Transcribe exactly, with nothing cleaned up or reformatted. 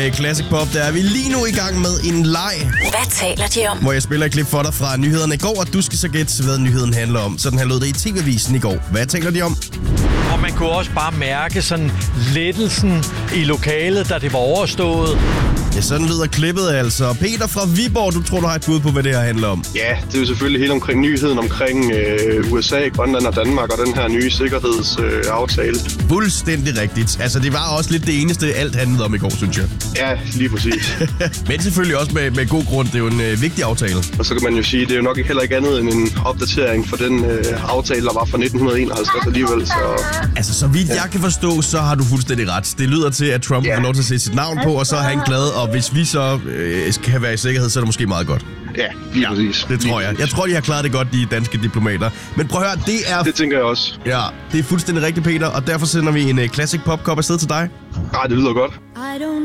uh, Classic Pop, der er vi lige nu i gang med en leg. Hvad taler de om? Hvor jeg spiller et klip for dig fra nyhederne i går, og du skal så gætte, hvad nyheden handler om. Sådan her lød det i T V-avisen i går. Hvad taler de om? Og man kunne også bare mærke sådan lettelsen i lokalet, da det var overstået. Ja, sådan lyder klippet altså. Peter fra Viborg, du tror, du har et bud på, hvad det her handler om. Ja, det er jo selvfølgelig helt omkring nyheden omkring øh, U S A, Grønland og Danmark og den her nye sikkerhedsaftale. Øh, Fuldstændig rigtigt. Altså, det var også lidt det eneste, alt handlede om i går, synes jeg. ja, lige præcis. Men selvfølgelig også med, med god grund. Det er jo en øh, vigtig aftale. Og så kan man jo sige, det er jo nok heller ikke andet end en opdatering for den øh, aftale, der var fra nitten enoghalvtreds alligevel. Så... Altså, så vidt jeg kan forstå, så har du fuldstændig ret. Det lyder til, at Trump Ja. har lov til at sætte sit navn på, og så er han glad. Og hvis vi så øh, kan være i sikkerhed, så er det måske meget godt. Ja, lige præcis. Det tror jeg. Jeg tror, de har klaret det godt, de danske diplomater. Men prøv at høre, det er... Det tænker jeg også. Ja, det er fuldstændig rigtigt, Peter. Og derfor sender vi en uh, Classic Pop Cup afsted til dig. Ah, det lyder godt.